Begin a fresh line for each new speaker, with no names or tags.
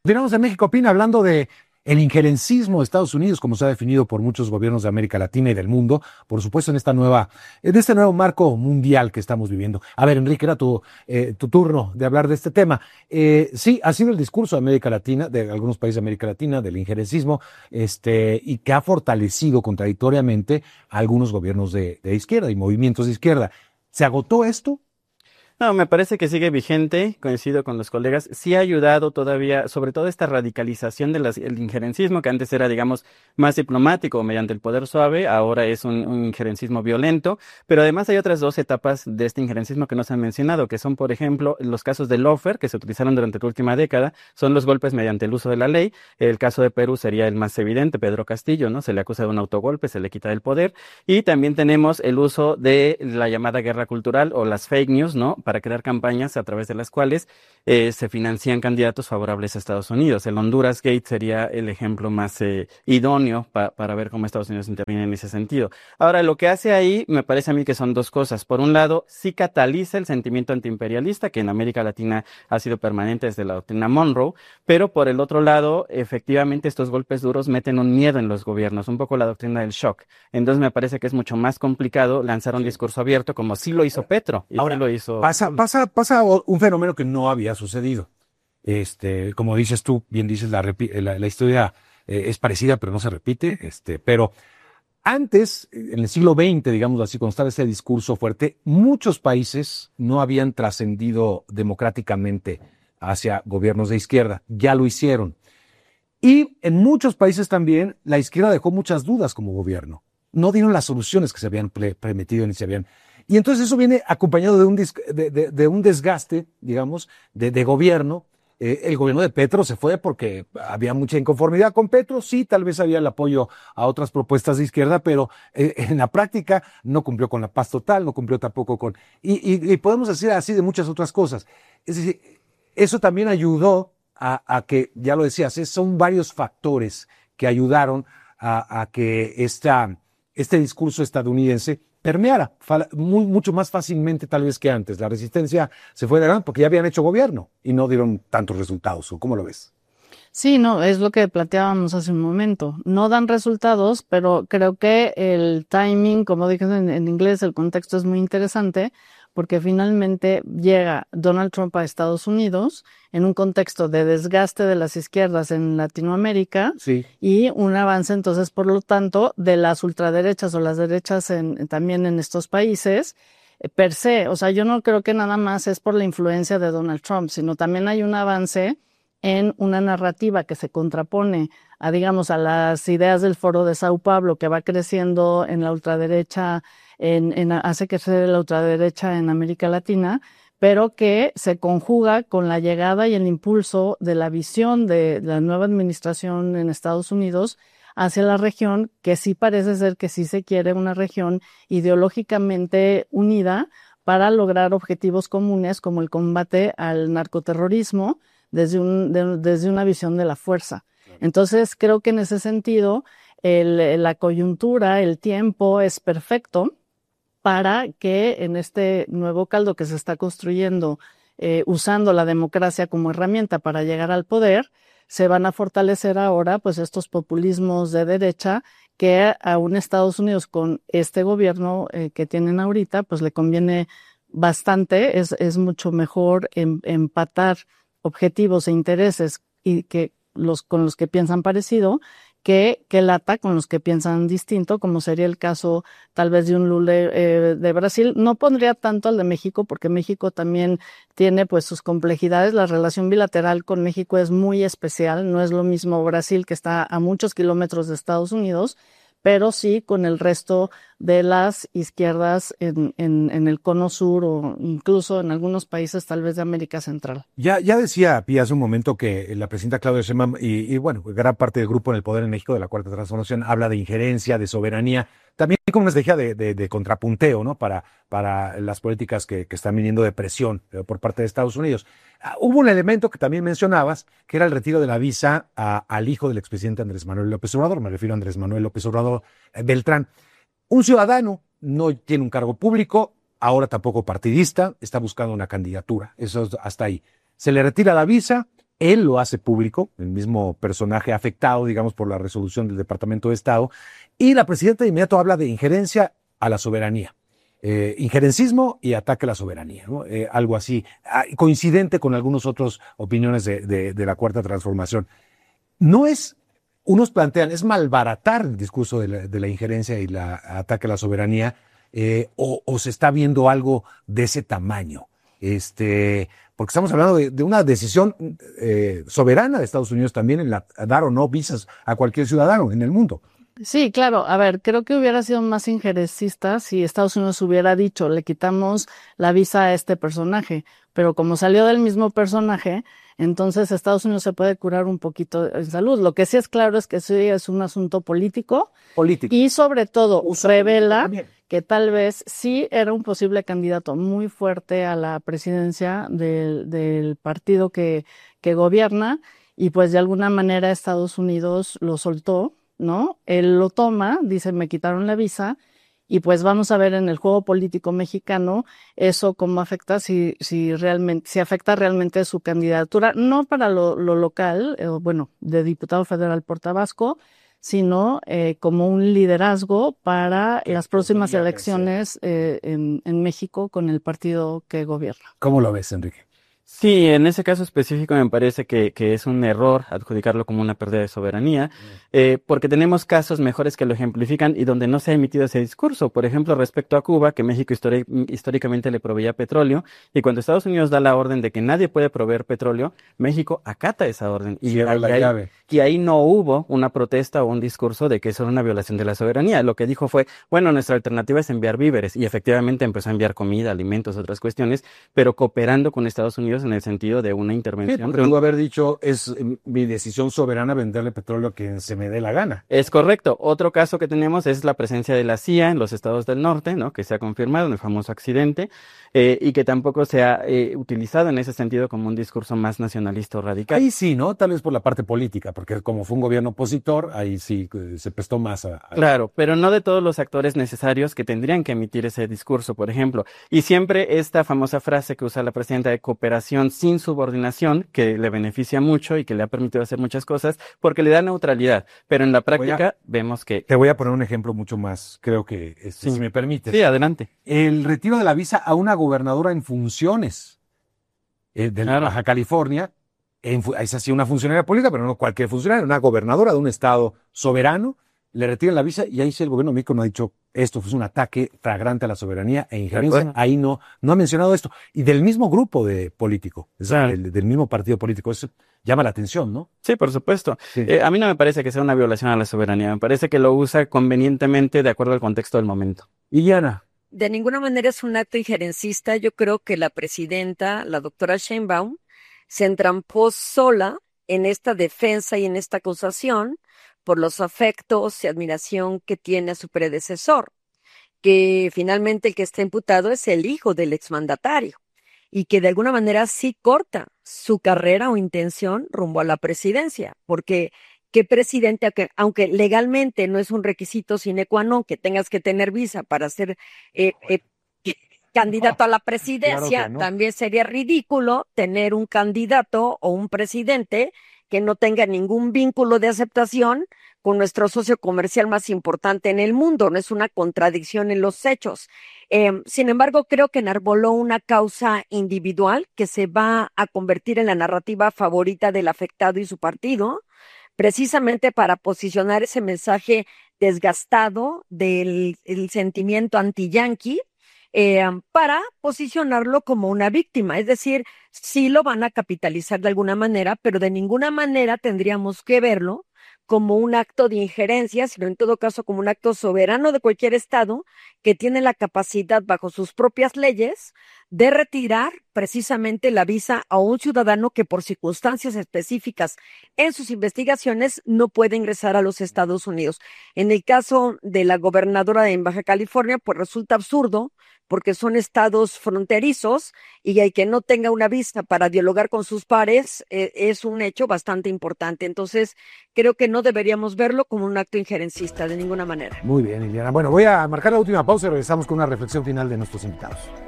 Continuamos en México Opina hablando de el injerencismo de Estados Unidos, como se ha definido por muchos gobiernos de América Latina y del mundo, por supuesto en este nuevo marco mundial que estamos viviendo. A ver, Enrique, era tu turno de hablar de este tema. Sí, ha sido el discurso de América Latina, de algunos países de América Latina, del injerencismo, y que ha fortalecido contradictoriamente a algunos gobiernos de izquierda y movimientos de izquierda. ¿Se agotó esto?
No, me parece que sigue vigente, coincido con los colegas, sí ha ayudado todavía, sobre todo esta radicalización del injerencismo, que antes era, digamos, más diplomático mediante el poder suave, ahora es un injerencismo violento, pero además hay otras dos etapas de este injerencismo que no se han mencionado, que son, por ejemplo, los casos de lawfare, que se utilizaron durante la última década, son los golpes mediante el uso de la ley. El caso de Perú sería el más evidente, Pedro Castillo, ¿no? Se le acusa de un autogolpe, se le quita el poder, y también tenemos el uso de la llamada guerra cultural o las fake news, ¿no? Para crear campañas a través de las cuales se financian candidatos favorables a Estados Unidos. El Honduras Gate sería el ejemplo más idóneo para ver cómo Estados Unidos interviene en ese sentido. Ahora, lo que hace ahí me parece a mí que son dos cosas. Por un lado, sí cataliza el sentimiento antiimperialista, que en América Latina ha sido permanente desde la doctrina Monroe, pero por el otro lado, efectivamente, estos golpes duros meten un miedo en los gobiernos, un poco la doctrina del shock. Entonces me parece que es mucho más complicado lanzar un discurso abierto como sí lo hizo Petro. Y
ahora,
sí lo hizo...
Pasa un fenómeno que no había sucedido. Como dices tú, bien dices, la historia es parecida, pero no se repite. Pero antes, en el siglo XX, digamos así, cuando estaba ese discurso fuerte, muchos países no habían trascendido democráticamente hacia gobiernos de izquierda. Ya lo hicieron. Y en muchos países también la izquierda dejó muchas dudas como gobierno. No dieron las soluciones que se habían prometido ni se habían. Y entonces eso viene acompañado de un desgaste, digamos, de gobierno. El gobierno de Petro se fue porque había mucha inconformidad con Petro. Sí, tal vez había el apoyo a otras propuestas de izquierda, pero en la práctica no cumplió con la paz total, no cumplió tampoco con... Y podemos decir así de muchas otras cosas. Es decir, eso también ayudó a que, ya lo decías, son varios factores que ayudaron a que este discurso estadounidense permeara mucho más fácilmente tal vez que antes. La resistencia se fue de gran porque ya habían hecho gobierno y no dieron tantos resultados. ¿Cómo lo ves?
Sí, no, es lo que planteábamos hace un momento. No dan resultados, pero creo que el timing, como dije en inglés, el contexto es muy interesante porque finalmente llega Donald Trump a Estados Unidos en un contexto de desgaste de las izquierdas en Latinoamérica,
sí,
y un avance entonces, por lo tanto, de las ultraderechas o las derechas también en estos países per se. O sea, yo no creo que nada más es por la influencia de Donald Trump, sino también hay un avance en una narrativa que se contrapone a, digamos, a las ideas del Foro de Sao Paulo, que va creciendo en la ultraderecha, hace crecer la ultraderecha en América Latina, pero que se conjuga con la llegada y el impulso de la visión de la nueva administración en Estados Unidos hacia la región, que sí parece ser que sí se quiere una región ideológicamente unida para lograr objetivos comunes como el combate al narcoterrorismo desde una visión de la fuerza. Entonces, creo que en ese sentido, la coyuntura, el tiempo es perfecto para que en este nuevo caldo que se está construyendo, usando la democracia como herramienta para llegar al poder, se van a fortalecer ahora pues estos populismos de derecha que a un Estados Unidos con este gobierno que tienen ahorita, pues le conviene bastante, es mucho mejor empatar objetivos e intereses y con los que piensan parecido que lata con los que piensan distinto, como sería el caso tal vez de un Lula de Brasil. No pondría tanto al de México, porque México también tiene pues sus complejidades. La relación bilateral con México es muy especial, no es lo mismo Brasil, que está a muchos kilómetros de Estados Unidos, pero sí con el resto de las izquierdas en el cono sur o incluso en algunos países tal vez de América Central.
Ya decía Pía hace un momento que la presidenta Claudia Sheinbaum y bueno, gran parte del grupo en el poder en México de la Cuarta Transformación habla de injerencia, de soberanía, también como una estrategia de contrapunteo, ¿no? Para las políticas que están viniendo de presión por parte de Estados Unidos. Hubo un elemento que también mencionabas, que era el retiro de la visa al hijo del expresidente Andrés Manuel López Obrador, me refiero a Andrés Manuel López Obrador Beltrán. Un ciudadano, no tiene un cargo público, ahora tampoco partidista, está buscando una candidatura, eso es hasta ahí. Se le retira la visa, Él lo hace público, el mismo personaje afectado, digamos, por la resolución del Departamento de Estado, y la presidenta de inmediato habla de injerencia a la soberanía. Injerencismo y ataque a la soberanía, ¿no? Algo así, coincidente con algunas otras opiniones de la Cuarta Transformación. No es, unos plantean, es malbaratar el discurso de la injerencia y la ataque a la soberanía, o se está viendo algo de ese tamaño. Porque estamos hablando de una decisión soberana de Estados Unidos también en dar o no visas a cualquier ciudadano en el mundo.
Sí, claro. A ver, creo que hubiera sido más injerencista si Estados Unidos hubiera dicho, le quitamos la visa a este personaje, pero como salió del mismo personaje, entonces Estados Unidos se puede curar un poquito en salud. Lo que sí es claro es que sí es un asunto político. Y sobre todo revela que tal vez sí era un posible candidato muy fuerte a la presidencia del partido que gobierna, y pues de alguna manera Estados Unidos lo soltó, ¿no? Él lo toma, dice, me quitaron la visa, y pues vamos a ver en el juego político mexicano eso cómo afecta, si afecta realmente su candidatura, no para lo local, de diputado federal por Tabasco, sino como un liderazgo para las próximas elecciones en México con el partido que gobierna.
¿Cómo lo ves, Enrique?
Sí, en ese caso específico me parece que es un error adjudicarlo como una pérdida de soberanía, porque tenemos casos mejores que lo ejemplifican y donde no se ha emitido ese discurso. Por ejemplo, respecto a Cuba, que México históricamente le proveía petróleo, y cuando Estados Unidos da la orden de que nadie puede proveer petróleo, México acata esa orden. Y ahí no hubo una protesta o un discurso de que eso era una violación de la soberanía. Lo que dijo fue, bueno, nuestra alternativa es enviar víveres, y efectivamente empezó a enviar comida, alimentos, otras cuestiones, pero cooperando con Estados Unidos en el sentido de una intervención.
Pudo haber dicho, es mi decisión soberana venderle petróleo a quien se me dé la gana.
Es correcto. Otro caso que tenemos es la presencia de la CIA en los estados del norte, ¿no? Que se ha confirmado en el famoso accidente, y que tampoco se ha utilizado en ese sentido como un discurso más nacionalista o radical.
Ahí sí, ¿no? Tal vez por la parte política, porque como fue un gobierno opositor, ahí sí se prestó más a...
Claro, pero no de todos los actores necesarios que tendrían que emitir ese discurso, por ejemplo. Y siempre esta famosa frase que usa la presidenta de cooperación sin subordinación, que le beneficia mucho y que le ha permitido hacer muchas cosas, porque le da neutralidad. Pero en la práctica vemos que...
Te voy a poner un ejemplo mucho más, creo que, si me permites.
Sí, adelante.
El retiro de la visa a una gobernadora en funciones de Baja California, es así una funcionaria pública, pero no cualquier funcionaria, una gobernadora de un estado soberano, le retiran la visa y ahí sí el gobierno de México no ha dicho esto fue un ataque flagrante a la soberanía e injerencia. Ahí no ha mencionado esto. Y del mismo grupo de político, del mismo partido político. Eso llama la atención, ¿no?
Sí, por supuesto.
Sí.
A mí no me parece que sea una violación a la soberanía. Me parece que lo usa convenientemente de acuerdo al contexto del momento.
Y Diana.
De ninguna manera es un acto injerencista. Yo creo que la presidenta, la doctora Sheinbaum, se entrampó sola en esta defensa y en esta acusación por los afectos y admiración que tiene a su predecesor, que finalmente el que está imputado es el hijo del exmandatario y que de alguna manera sí corta su carrera o intención rumbo a la presidencia, porque ¿qué presidente, aunque legalmente no es un requisito sine qua non que tengas que tener visa para ser candidato a la presidencia? Claro que no. También sería ridículo tener un candidato o un presidente que no tenga ningún vínculo de aceptación con nuestro socio comercial más importante en el mundo. No es una contradicción en los hechos. Sin embargo, creo que enarboló una causa individual que se va a convertir en la narrativa favorita del afectado y su partido, precisamente para posicionar ese mensaje desgastado del sentimiento anti-yanqui, para posicionarlo como una víctima. Es decir, sí lo van a capitalizar de alguna manera, pero de ninguna manera tendríamos que verlo como un acto de injerencia, sino en todo caso como un acto soberano de cualquier estado que tiene la capacidad bajo sus propias leyes de retirar precisamente la visa a un ciudadano que por circunstancias específicas en sus investigaciones no puede ingresar a los Estados Unidos. En el caso de la gobernadora en Baja California, pues resulta absurdo porque son estados fronterizos y el que no tenga una visa para dialogar con sus pares es un hecho bastante importante. Entonces, creo que no deberíamos verlo como un acto injerencista de ninguna manera.
Muy bien, Liliana. Bueno, voy a marcar la última pausa y regresamos con una reflexión final de nuestros invitados.